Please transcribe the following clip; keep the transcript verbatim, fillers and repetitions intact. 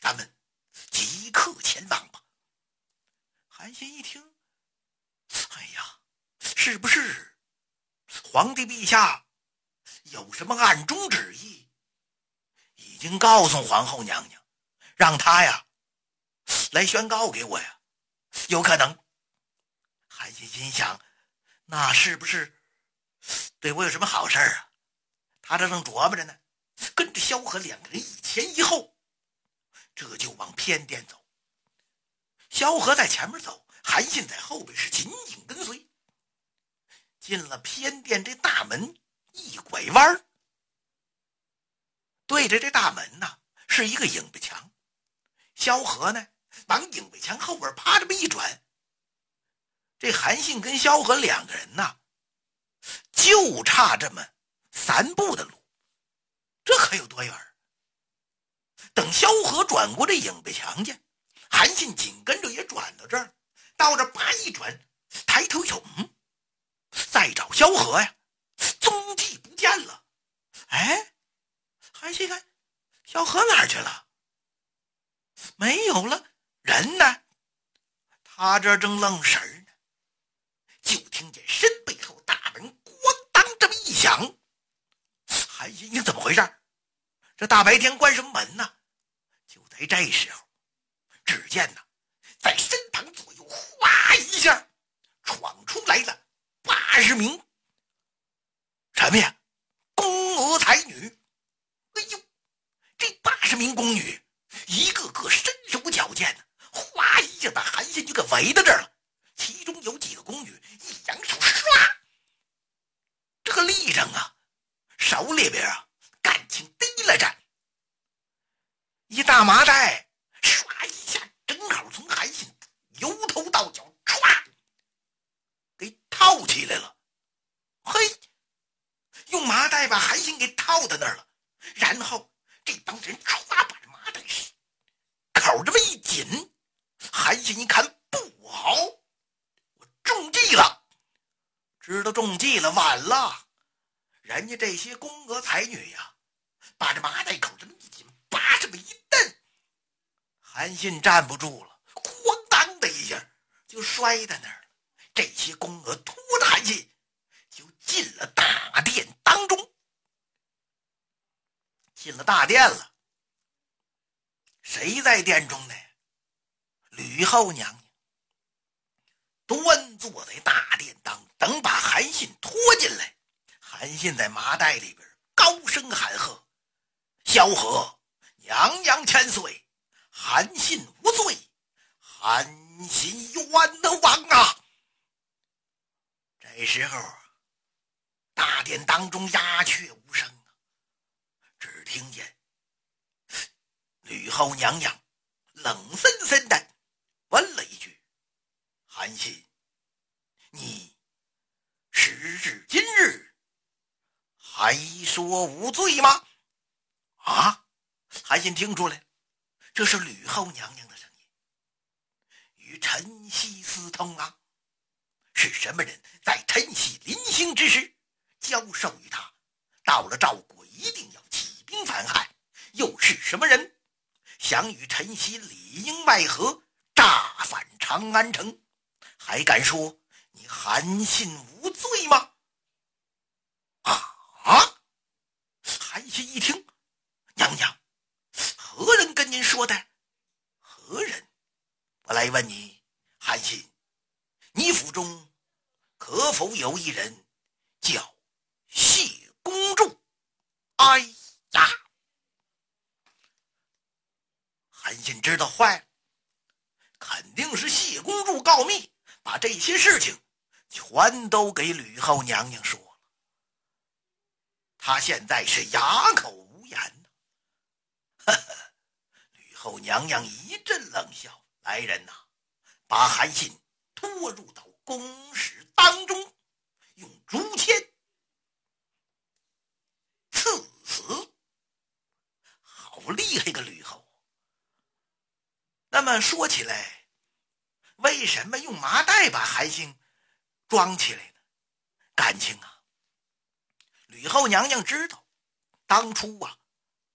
咱们即刻前往吧。韩信一听，哎呀，是不是皇帝陛下有什么暗中旨意，已经告诉皇后娘娘，让她呀来宣告给我呀？有可能。韩信心想，那是不是对我有什么好事啊？他这正琢磨着呢，跟着萧何两个人一前一后，这就往偏殿走。萧何在前面走，韩信在后边是紧紧跟随。进了偏殿这大门，一拐弯，对着这大门呢是一个影壁墙。萧何呢往影壁墙后边啪这么一转，这韩信跟萧何两个人呢就差这么三步的路，这可有多远？等萧何转过这影壁墙去，韩信紧跟着也转到这儿，到这叭一转，抬头一瞅，嗯，再找萧何呀，踪迹不见了。哎，韩信看萧何哪儿去了？没有了，人呢？他这正愣神儿呢，就听见身背后大门咣当这么一响。韩信你怎么回事？这大白天关什么门呢？就在这时候，只见呢在身旁左右哗一下闯出来了八十名什么呀宫娥才女。哎呦，这八十名宫女一个个身手矫健呢，哗一下把韩信就给围到这儿了。其中有几个宫女一扬手，唰，这个立正啊，手里边啊感情提了着一大麻袋，唰一下正好从韩信由头到脚唰给套起来了。嘿，用麻袋把韩信给套在那儿了，然后这帮人唰把这麻袋口这么一紧，韩信一看不好，我中计了。知道中计了，晚了。人家这些宫娥才女呀，把这麻袋口这么一紧，叭这么一蹬，韩信站不住了，哐当的一下就摔在那儿了。这些宫娥拖着韩信就进了大殿当中。进了大殿了，谁在殿中呢？吕后娘娘端坐在大殿当，等把韩信拖进来。韩信在麻袋里边高声喊喝：萧何，娘娘千岁，韩信无罪，韩信冤的枉啊！这时候大殿当中鸦雀无声啊，只听见吕后娘娘冷森森的问了一句：韩信，你时至今日还说无罪吗？啊！韩信听出来，这是吕后娘娘的声音。与陈豨私通啊，是什么人在陈豨临行之时教授于他，到了赵国一定要起兵反汉？又是什么人想与陈豨里应外合，炸反长安城？还敢说你韩信无罪吗？啊啊！韩信一听，娘娘，何人跟您说的？何人？我来问你，韩信，你府中可否有一人叫谢公主？哎呀！韩信知道坏了，肯定是谢公主告密，把这些事情全都给吕后娘娘说了。他现在是哑口无言呢。呵呵，吕后娘娘一阵冷笑：来人呐，把韩信拖入到宫室当中，用竹签刺死。好厉害个吕后！那么说起来，为什么用麻袋把韩信装起来呢？感情啊，吕后娘娘知道当初啊